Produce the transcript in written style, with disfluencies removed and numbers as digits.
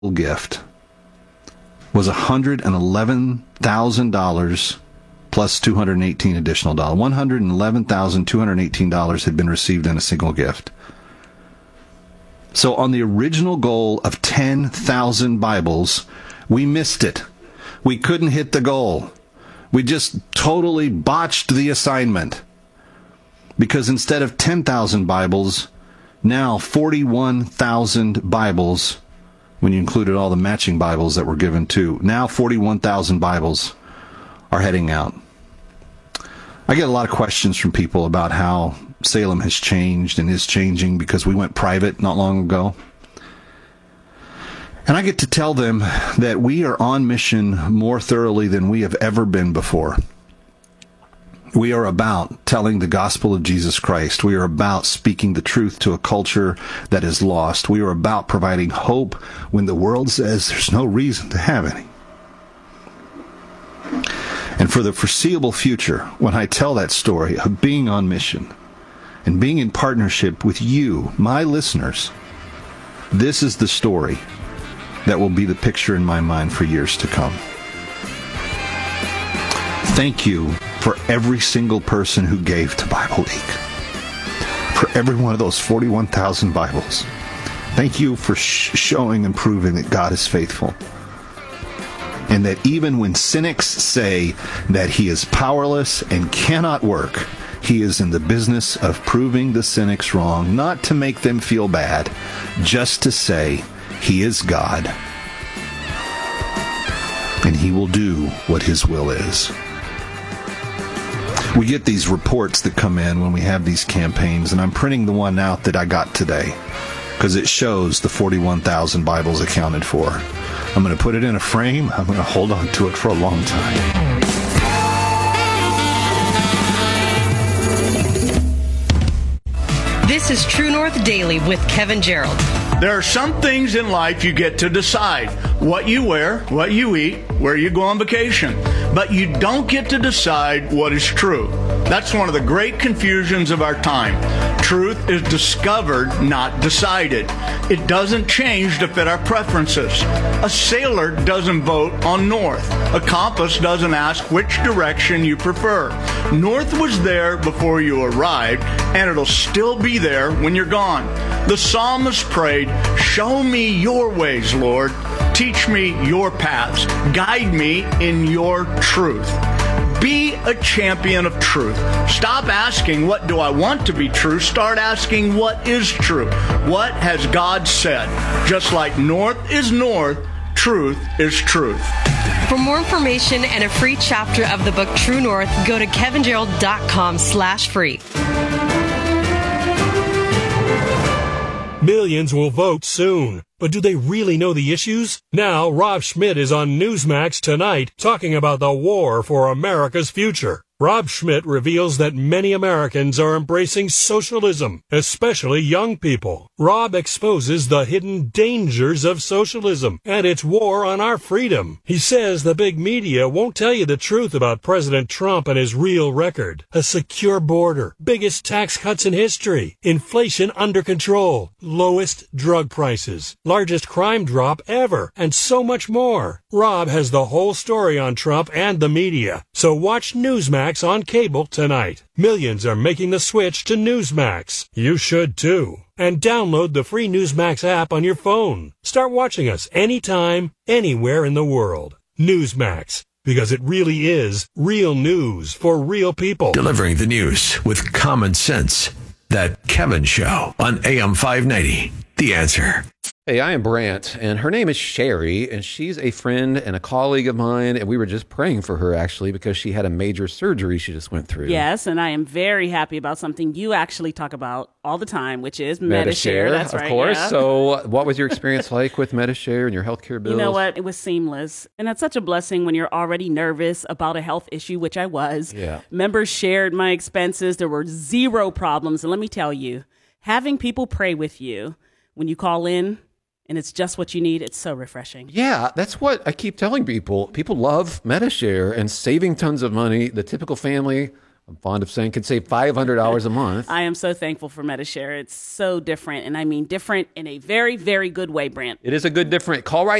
gift was $111,000 plus $218 additional dollars. $111,218 had been received in a single gift. So on the original goal of 10,000 Bibles, we missed it. We couldn't hit the goal. We just totally botched the assignment. Because instead of 10,000 Bibles, now 41,000 Bibles, when you included all the matching Bibles that were given too, now 41,000 Bibles are heading out. I get a lot of questions from people about how Salem has changed and is changing because we went private not long ago. And I get to tell them that we are on mission more thoroughly than we have ever been before. We are about telling the gospel of Jesus Christ. We are about speaking the truth to a culture that is lost. We are about providing hope when the world says there's no reason to have any. And for the foreseeable future, when I tell that story of being on mission and being in partnership with you, my listeners, this is the story that will be the picture in my mind for years to come. Thank you for every single person who gave to Bible League. For every one of those 41,000 Bibles. Thank you for showing and proving that God is faithful. And that even when cynics say that he is powerless and cannot work, he is in the business of proving the cynics wrong, not to make them feel bad, just to say he is God. And he will do what his will is. We get these reports that come in when we have these campaigns, and I'm printing the one out that I got today because it shows the 41,000 Bibles accounted for. I'm going to put it in a frame. I'm going to hold on to it for a long time. This is True North Daily with Kevin Gerald. There are some things in life you get to decide. What you wear, what you eat, where you go on vacation. But you don't get to decide what is true. That's one of the great confusions of our time. Truth is discovered, not decided. It doesn't change to fit our preferences. A sailor doesn't vote on north. A compass doesn't ask which direction you prefer. North was there before you arrived, and it'll still be there when you're gone. The psalmist prayed, "Show me your ways, Lord. Teach me your paths. Guide me in your truth." Be a champion of truth. Stop asking, what do I want to be true? Start asking, what is true? What has God said? Just like north is north, truth is truth. For more information and a free chapter of the book True North, go to kevingerald.com/free. Millions will vote soon. But do they really know the issues? Now, Rob Schmidt is on Newsmax tonight talking about the war for America's future. Rob Schmidt reveals that many Americans are embracing socialism, especially young people. Rob exposes the hidden dangers of socialism and its war on our freedom. He says the big media won't tell you the truth about President Trump and his real record. A secure border, biggest tax cuts in history, inflation under control, lowest drug prices, largest crime drop ever, and so much more. Rob has the whole story on Trump and the media. So watch Newsmax on cable tonight. Millions are making the switch to Newsmax. You should too. And download the free Newsmax app on your phone. Start watching us anytime, anywhere in the world. Newsmax, because it really is real news for real people. Delivering the news with common sense. That Kevin Show on AM 590. The Answer. Hey, I am Brant, and her name is Sherry, and she's a friend and a colleague of mine, and we were just praying for her, actually, because she had a major surgery she just went through. Yes, and I am very happy about something you actually talk about all the time, which is Medi-Share. That's right. Of course. Yeah. So what was your experience like with Medi-Share and your healthcare bills? You know what? It was seamless, and that's such a blessing when you're already nervous about a health issue, which I was. Yeah. Members shared my expenses. There were zero problems, and let me tell you, having people pray with you when you call in, and it's just what you need, it's so refreshing. Yeah, that's what I keep telling people. People love Medi-Share and saving tons of money. The typical family, I'm fond of saying, can save $500 a month. I am so thankful for Medi-Share. It's so different, and I mean different in a very, very good way, Brent. It is a good different. Call right